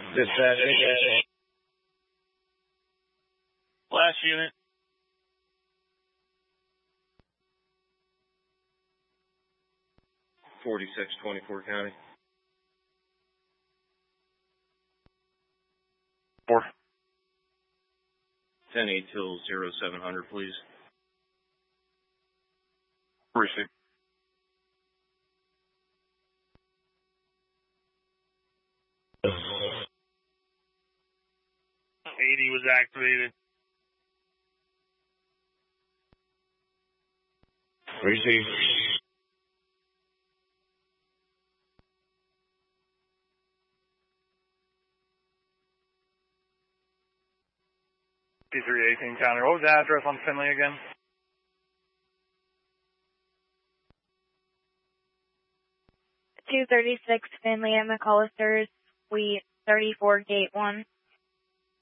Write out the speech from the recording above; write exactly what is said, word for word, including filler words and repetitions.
Dispatch. Last unit. forty-six twenty-four County. Four. ten eight till zero seven hundred, please. Receive. eighty was activated. Receive. P three eighteen counter. What was the address on Finley again? two thirty-six Finley at McAllister's, Suite thirty-four, Gate one.